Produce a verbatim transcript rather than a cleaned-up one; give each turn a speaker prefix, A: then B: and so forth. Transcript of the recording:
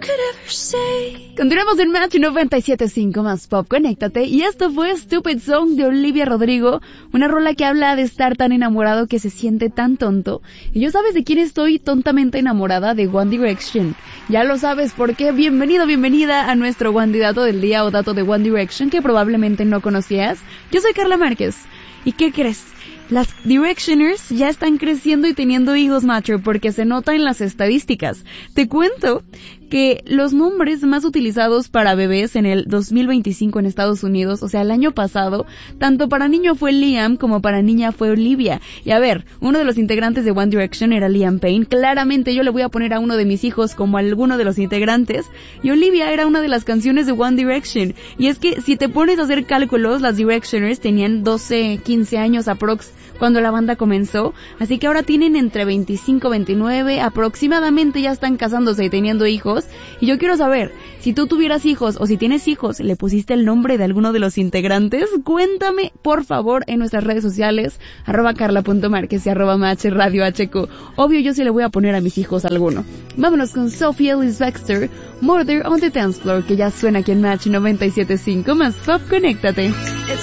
A: Continuamos en Match noventa y siete punto cinco más Pop, conéctate. Y esto fue Stupid Song de Olivia Rodrigo, una rola que habla de estar tan enamorado que se siente tan tonto. Y yo, ¿sabes de quién estoy tontamente enamorada? De One Direction. Ya lo sabes por qué. Bienvenido, bienvenida a nuestro One Dato del día o dato de One Direction que probablemente no conocías. Yo soy Carla Márquez. ¿Y qué crees? Las Directioners ya están creciendo y teniendo hijos, macho, porque se nota en las estadísticas. Te cuento que los nombres más utilizados para bebés en el dos mil veinticinco en Estados Unidos, o sea, el año pasado, tanto para niño fue Liam como para niña fue Olivia. Y a ver, uno de los integrantes de One Direction era Liam Payne. Claramente yo le voy a poner a uno de mis hijos como a alguno de los integrantes. Y Olivia era una de las canciones de One Direction. Y es que si te pones a hacer cálculos, las Directioners tenían doce, quince años aprox cuando la banda comenzó, así que ahora tienen entre veinticinco, veintinueve, aproximadamente ya están casándose y teniendo hijos. Y yo quiero saber, si tú tuvieras hijos o si tienes hijos, ¿le pusiste el nombre de alguno de los integrantes? Cuéntame, por favor, en nuestras redes sociales, arroba carla.marquez y arroba match radio hq. Obvio, yo sí le voy a poner a mis hijos alguno. Vámonos con Sophie Ellis Bextor, Murder on the Dance Floor, que ya suena aquí en Match noventa y siete punto cinco más Pop, conéctate.